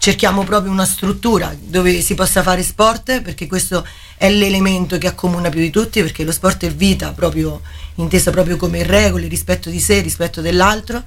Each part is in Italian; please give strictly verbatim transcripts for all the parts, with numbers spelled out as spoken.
cerchiamo proprio una struttura dove si possa fare sport, perché questo è l'elemento che accomuna più di tutti, perché lo sport è vita, proprio intesa proprio come regole, rispetto di sé, rispetto dell'altro,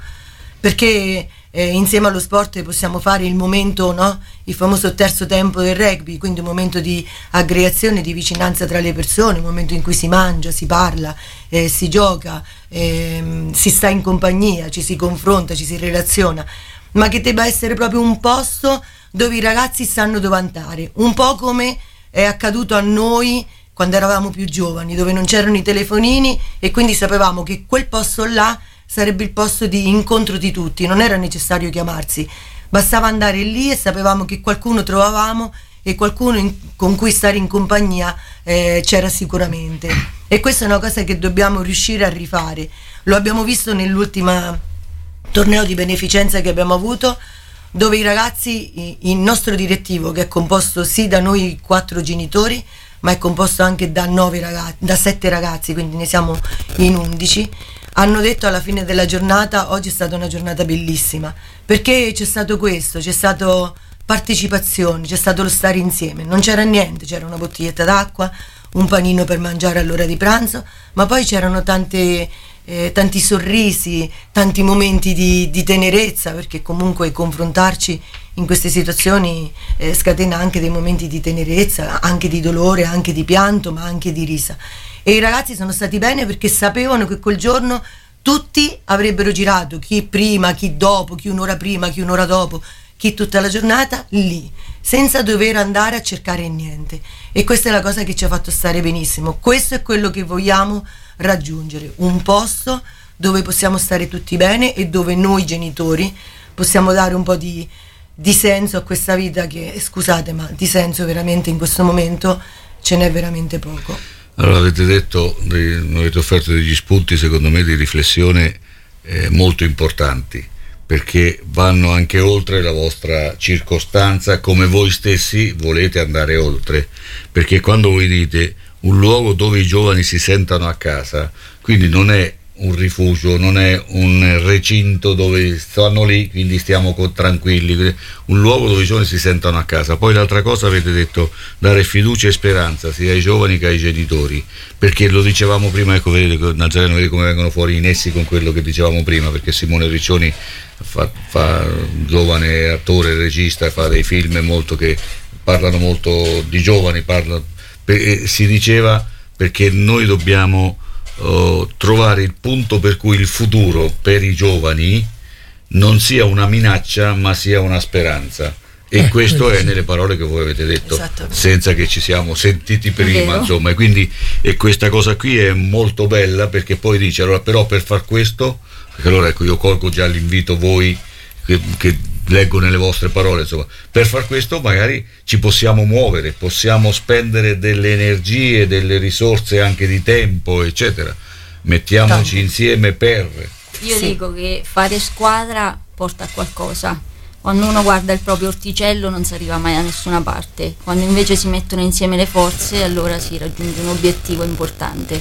perché eh, insieme allo sport possiamo fare il momento, no? Il famoso terzo tempo del rugby, quindi un momento di aggregazione, di vicinanza tra le persone, un momento in cui si mangia, si parla, eh, si gioca, eh, si sta in compagnia, ci si confronta, ci si relaziona, ma che debba essere proprio un posto dove i ragazzi sanno dove andare, un po' come è accaduto a noi quando eravamo più giovani, dove non c'erano i telefonini e quindi sapevamo che quel posto là sarebbe il posto di incontro di tutti, non era necessario chiamarsi, bastava andare lì e sapevamo che qualcuno trovavamo e qualcuno in, con cui stare in compagnia eh, c'era sicuramente, e questa è una cosa che dobbiamo riuscire a rifare. Lo abbiamo visto nell'ultima torneo di beneficenza che abbiamo avuto, dove i ragazzi, il nostro direttivo, che è composto sì da noi quattro genitori, ma è composto anche da nove ragazzi, da sette ragazzi, quindi ne siamo in undici, hanno detto alla fine della giornata: oggi è stata una giornata bellissima, perché c'è stato questo, c'è stato partecipazione, c'è stato lo stare insieme, non c'era niente, c'era una bottiglietta d'acqua, un panino per mangiare all'ora di pranzo, ma poi c'erano tante Eh, tanti sorrisi, tanti momenti di, di tenerezza, perché comunque confrontarci in queste situazioni eh, scatena anche dei momenti di tenerezza, anche di dolore, anche di pianto, ma anche di risa. E i ragazzi sono stati bene perché sapevano che quel giorno tutti avrebbero girato, chi prima, chi dopo, chi un'ora prima, chi un'ora dopo, chi tutta la giornata lì, senza dover andare a cercare niente. E questa è la cosa che ci ha fatto stare benissimo. Questo è quello che vogliamo raggiungere, un posto dove possiamo stare tutti bene e dove noi genitori possiamo dare un po' di, di senso a questa vita che, scusate, ma di senso veramente in questo momento ce n'è veramente poco. Allora, avete detto, avete offerto degli spunti secondo me di riflessione eh, molto importanti, perché vanno anche oltre la vostra circostanza, come voi stessi volete andare oltre, perché quando voi dite un luogo dove i giovani si sentano a casa, quindi non è un rifugio, non è un recinto dove stanno lì, quindi stiamo tranquilli, un luogo dove i giovani si sentano a casa. Poi l'altra cosa avete detto, dare fiducia e speranza sia ai giovani che ai genitori, perché lo dicevamo prima, ecco, vedete Nazareno, vedete come vengono fuori i nessi con quello che dicevamo prima, perché Simone Riccioni fa, fa giovane attore, regista, fa dei film molto che parlano molto di giovani, parlano, per, si diceva perché noi dobbiamo uh, trovare il punto per cui il futuro per i giovani non sia una minaccia ma sia una speranza, e eh, questo è sì. nelle parole che voi avete detto senza che ci siamo sentiti prima, insomma, e quindi e questa cosa qui è molto bella, perché poi dice allora però per far questo, perché allora ecco io colgo già l'invito voi che, che leggo nelle vostre parole, insomma, per far questo magari ci possiamo muovere, possiamo spendere delle energie, delle risorse anche di tempo, eccetera, mettiamoci Tanto. insieme per io sì. dico che fare squadra porta a qualcosa. Quando uno guarda il proprio orticello non si arriva mai da nessuna parte, quando invece si mettono insieme le forze allora si raggiunge un obiettivo importante.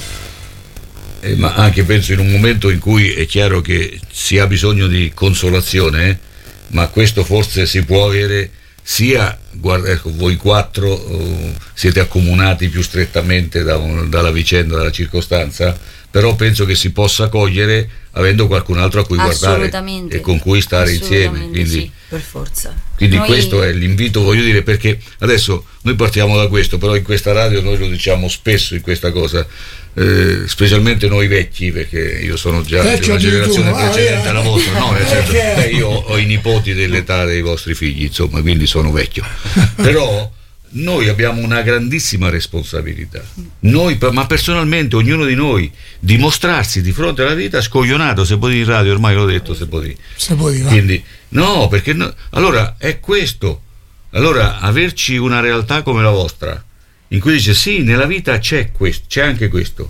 Eh, ma anche penso in un momento in cui è chiaro che si ha bisogno di consolazione, eh? ma questo forse si può avere sia, guarda, ecco, voi quattro uh, siete accomunati più strettamente da un, dalla vicenda, dalla circostanza, però penso che si possa cogliere avendo qualcun altro a cui guardare e con cui stare insieme, quindi sì, per forza. Quindi noi... questo è l'invito, voglio dire, perché adesso noi partiamo da questo, però in questa radio noi lo diciamo spesso in questa cosa, eh, specialmente noi vecchi, perché io sono già di una generazione precedente alla vostra, no, nel senso, beh, io ho i nipoti dell'età dei vostri figli, insomma, quindi sono vecchio, però noi abbiamo una grandissima responsabilità, noi, ma personalmente ognuno di noi, dimostrarsi di fronte alla vita scoglionato, se può dire in radio, ormai l'ho detto, se può dire, se può dire. Quindi no, perché no, allora è questo, allora averci una realtà come la vostra in cui dice sì, nella vita c'è questo, c'è anche questo,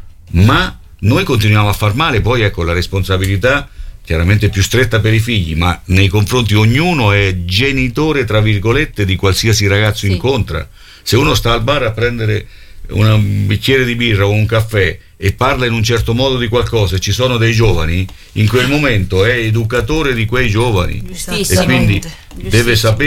ma noi continuiamo a far male, poi ecco la responsabilità chiaramente più stretta per i figli, ma nei confronti ognuno è genitore tra virgolette di qualsiasi ragazzo sì. incontra. Se uno sta al bar a prendere un bicchiere di birra o un caffè e parla in un certo modo di qualcosa e ci sono dei giovani, in quel momento è educatore di quei giovani e quindi deve sapere